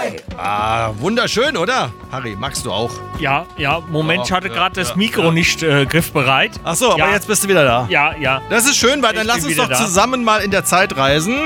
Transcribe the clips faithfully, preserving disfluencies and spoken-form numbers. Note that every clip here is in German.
Hi. Ah, wunderschön, oder? Harry, magst du auch? Ja, ja, Moment, ich hatte ja, gerade das ja, Mikro ja. nicht äh, griffbereit. Ach so, aber Ja. jetzt bist du wieder da. Ja, ja. Das ist schön, weil dann Ich lass bin uns wieder doch da. zusammen mal in der Zeit reisen.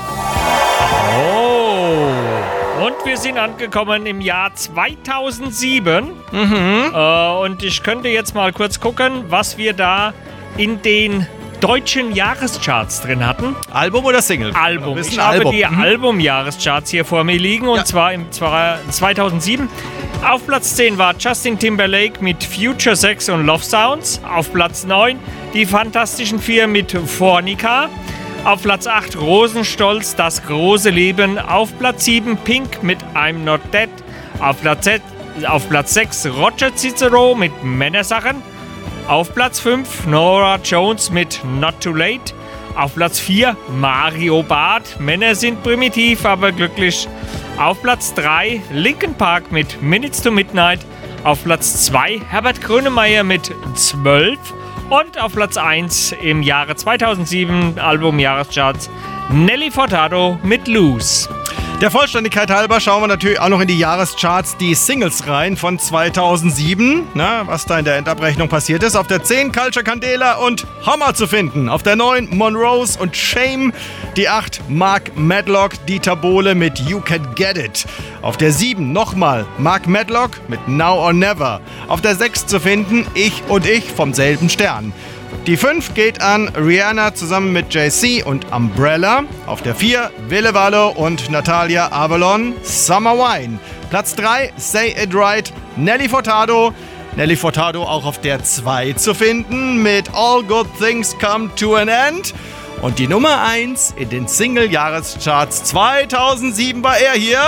Oh. Und wir sind angekommen im Jahr zweitausendsieben. Mhm. Äh, und ich könnte jetzt mal kurz gucken, was wir da in den deutschen Jahrescharts drin hatten. Album oder Single? Album. Wir wissen Ich habe Album. die Mhm. Album-Jahrescharts hier vor mir liegen und Ja. zwar im zwar zweitausendsieben. Auf Platz zehn war Justin Timberlake mit Future Sex und Love Sounds. Auf Platz neun die Fantastischen Vier mit Fornica. Auf Platz acht Rosenstolz, Das große Leben. Auf Platz sieben Pink mit I'm Not Dead. Auf Platz, auf Platz sechs Roger Cicero mit Männersachen. Auf Platz fünf Nora Jones mit Not Too Late. Auf Platz vier Mario Barth, Männer sind primitiv, aber glücklich. Auf Platz drei Linkin Park mit Minutes to Midnight. Auf Platz zwei Herbert Grönemeyer mit zwölf. Und auf Platz eins im Jahre zweitausendsieben Album-Jahrescharts Nelly Furtado mit Loose. Der Vollständigkeit halber schauen wir natürlich auch noch in die Jahrescharts, die Singles rein von zweitausendsieben. Na, was da in der Endabrechnung passiert ist. Auf der zehn Culture Candela und Hammer zu finden. Auf der neun Monrose und Shame. Die acht Mark Medlock, Dieter Bohlen mit You Can Get It. Auf der sieben nochmal Mark Medlock mit Now or Never. Auf der sechs zu finden Ich und Ich vom selben Stern. Die fünf geht an Rihanna zusammen mit Jay Z und Umbrella. Auf der vier Ville Valo und Natalia Avalon, Summer Wine. Platz drei Say It Right, Nelly Furtado. Nelly Furtado auch auf der zwei zu finden mit All Good Things Come to an End. Und die Nummer eins in den Single-Jahrescharts zweitausendsieben war er hier.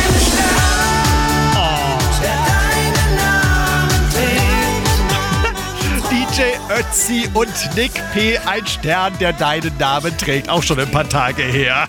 D J Ötzi und Nick P., ein Stern, der deinen Namen trägt. Auch schon ein paar Tage her.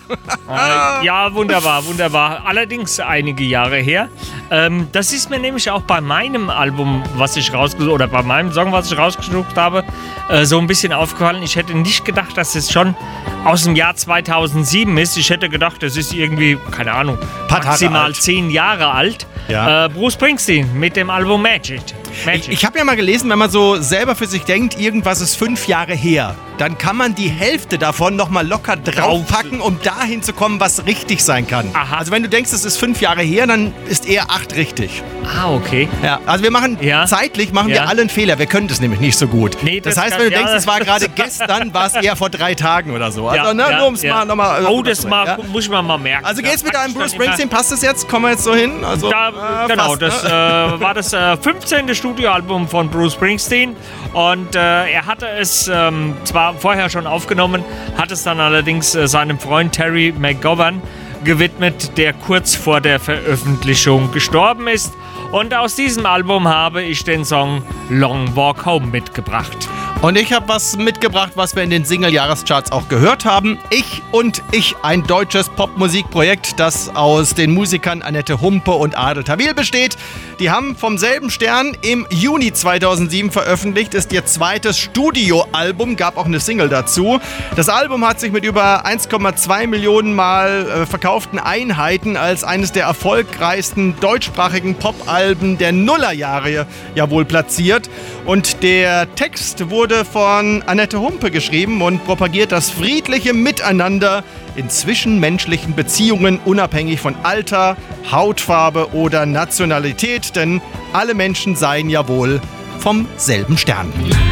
Äh, ja, wunderbar, wunderbar. Allerdings einige Jahre her. Ähm, das ist mir nämlich auch bei meinem Album, was ich rausgesucht oder bei meinem Song, was ich rausgesucht habe, äh, so ein bisschen aufgefallen. Ich hätte nicht gedacht, dass es schon aus dem Jahr zweitausendsieben ist. Ich hätte gedacht, es ist irgendwie, keine Ahnung, Paar Tage maximal alt. zehn Jahre alt. Ja. Äh, Bruce Springsteen mit dem Album Magic. Magic. Ich, ich habe ja mal gelesen, wenn man so selber für sich denkt, irgendwas ist fünf Jahre her, dann kann man die Hälfte davon nochmal locker draufpacken, um dahin zu kommen, was richtig sein kann. Aha. Also wenn du denkst, es ist fünf Jahre her, dann ist eher acht richtig. Ah, okay. Ja, also wir machen, Ja. zeitlich machen Ja. wir alle einen Fehler. Wir können das nämlich nicht so gut. Nee, das, das heißt, kann- wenn du ja. denkst, es war gerade gestern, war es eher vor drei Tagen oder so. Also, Ja, ne, ja, nur um es ja. mal nochmal... Oh, das mal, ja. muss ich mal, mal merken. Also geht's mit Da einem pack Bruce ich dann immer- Springsteen? Passt das jetzt? Kommen wir jetzt so hin? Also, Da, äh, genau, fast, das ne? äh, war das äh, fünfzehnte Studioalbum von Bruce Springsteen und äh, er hatte es ähm, zwar vorher schon aufgenommen, hat es dann allerdings äh, seinem Freund Terry McGovern gewidmet, der kurz vor der Veröffentlichung gestorben ist. Und aus diesem Album habe ich den Song Long Walk Home mitgebracht. Und ich habe was mitgebracht, was wir in den Single-Jahrescharts auch gehört haben. Ich und Ich, ein deutsches Popmusikprojekt, das aus den Musikern Annette Humpe und Adel Tawil besteht. Die haben vom selben Stern im Juni zweitausendsieben veröffentlicht, ist ihr zweites Studioalbum, gab auch eine Single dazu. Das Album hat sich mit über eins Komma zwei Millionen Mal äh, verkauften Einheiten als eines der erfolgreichsten deutschsprachigen Popalben der Nullerjahre ja wohl platziert. Und der Text wurde von Annette Humpe geschrieben und propagiert das friedliche Miteinander in zwischenmenschlichen Beziehungen, unabhängig von Alter, Hautfarbe oder Nationalität, denn alle Menschen seien ja wohl vom selben Stern.